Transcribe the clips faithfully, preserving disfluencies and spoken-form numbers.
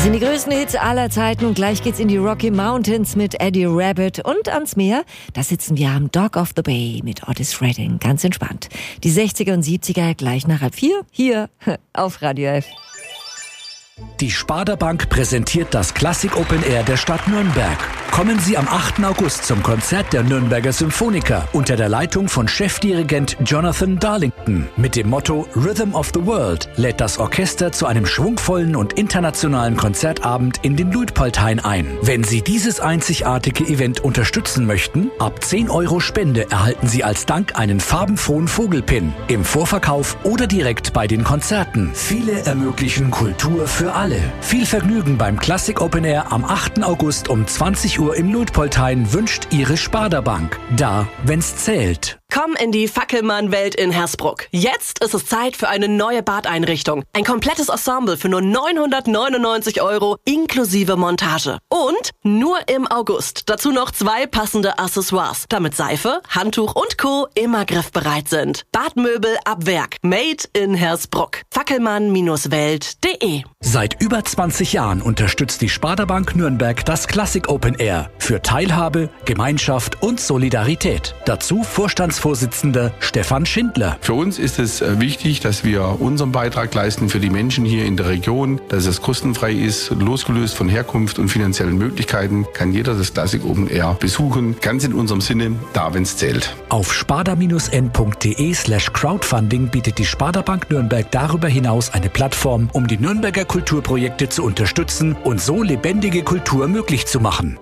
sind die größten Hits aller Zeiten und gleich geht's in die Rocky Mountains mit Eddie Rabbitt und ans Meer. Da sitzen wir am Dock of the Bay mit Otis Redding. Ganz entspannt. Die sechziger und siebziger gleich nach halb vier hier auf Radio F. Die Sparda Bank präsentiert das Classic Open Air der Stadt Nürnberg. Kommen Sie am achten August zum Konzert der Nürnberger Symphoniker unter der Leitung von Chefdirigent Jonathan Darlington. Mit dem Motto Rhythm of the World lädt das Orchester zu einem schwungvollen und internationalen Konzertabend in den Luitpoldhain ein. Wenn Sie dieses einzigartige Event unterstützen möchten, ab zehn Euro Spende erhalten Sie als Dank einen farbenfrohen Vogelpin. Im Vorverkauf oder direkt bei den Konzerten. Viele ermöglichen Kultur für alle. Viel Vergnügen beim Classic Open Air am achten August um zwanzig Uhr im Luitpoldhain wünscht Ihre Sparda Bank. Da, wenn's zählt. Komm in die Fackelmann-Welt in Hersbruck. Jetzt ist es Zeit für eine neue Badeinrichtung. Ein komplettes Ensemble für nur neunhundertneunundneunzig Euro inklusive Montage. Und nur im August. Dazu noch zwei passende Accessoires, damit Seife, Handtuch und Co. immer griffbereit sind. Badmöbel ab Werk. Made in Hersbruck. fackelmann Welt punkt de. Seit über zwanzig Jahren unterstützt die Sparda Bank Nürnberg das Classic Open Air für Teilhabe, Gemeinschaft und Solidarität. Dazu Vorstandsvorsitzender Stefan Schindler. Für uns ist es wichtig, dass wir unseren Beitrag leisten für die Menschen hier in der Region, dass es kostenfrei ist, losgelöst von Herkunft und finanziellen Möglichkeiten, kann jeder das Classic Open Air besuchen. Ganz in unserem Sinne, da wenn's zählt. Auf sparda-n punkt de slash crowdfunding bietet die Sparda Bank Nürnberg darüber hinaus eine Plattform, um die Nürnberger Kulturprojekte zu unterstützen und so lebendige Kultur möglich zu machen.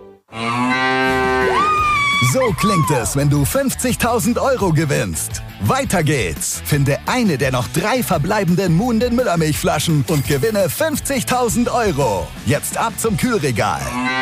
So klingt es, wenn du fünfzigtausend Euro gewinnst. Weiter geht's. Finde eine der noch drei verbleibenden Muhnden Müllermilchflaschen und gewinne fünfzigtausend Euro. Jetzt ab zum Kühlregal.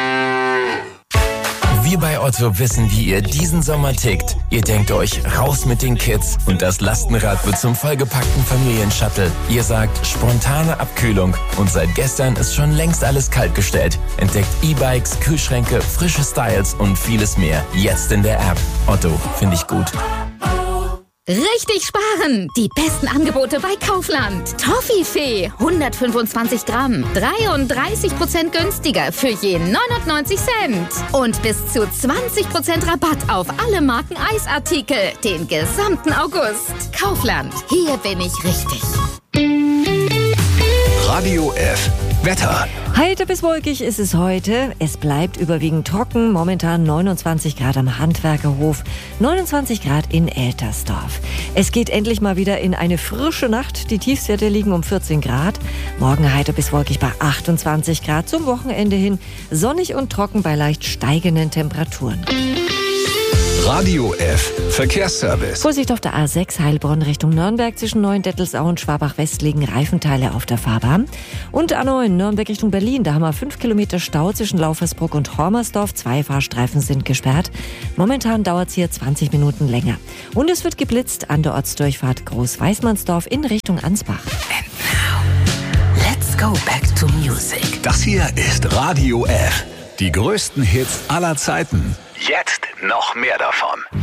Wir bei Otto wissen, wie ihr diesen Sommer tickt. Ihr denkt euch, raus mit den Kids und das Lastenrad wird zum vollgepackten Familienshuttle. Ihr sagt, spontane Abkühlung und seit gestern ist schon längst alles kaltgestellt. Entdeckt E-Bikes, Kühlschränke, frische Styles und vieles mehr. Jetzt in der App. Otto, finde ich gut. Richtig sparen! Die besten Angebote bei Kaufland. Toffifee, hundertfünfundzwanzig Gramm, dreiunddreißig Prozent günstiger für je neunundneunzig Cent. Und bis zu zwanzig Prozent Rabatt auf alle Marken Eisartikel, den gesamten August. Kaufland, hier bin ich richtig. Radio F. Wetter. Heiter bis wolkig ist es heute. Es bleibt überwiegend trocken. Momentan neunundzwanzig Grad am Handwerkerhof, neunundzwanzig Grad in Eltersdorf. Es geht endlich mal wieder in eine frische Nacht. Die Tiefstwerte liegen um vierzehn Grad. Morgen heiter bis wolkig bei achtundzwanzig Grad. Zum Wochenende hin sonnig und trocken bei leicht steigenden Temperaturen. Radio F. Verkehrsservice. Vorsicht auf der A sechs Heilbronn Richtung Nürnberg zwischen Neuendettelsau und Schwabach-West liegen Reifenteile auf der Fahrbahn. Und A neun Nürnberg Richtung Berlin, da haben wir fünf Kilometer Stau zwischen Laufersbruck und Hormersdorf. Zwei Fahrstreifen sind gesperrt. Momentan dauert es hier zwanzig Minuten länger. Und es wird geblitzt an der Ortsdurchfahrt Groß-Weißmannsdorf in Richtung Ansbach. And now, let's go back to music. Das hier ist Radio F. Die größten Hits aller Zeiten. Jetzt noch mehr davon.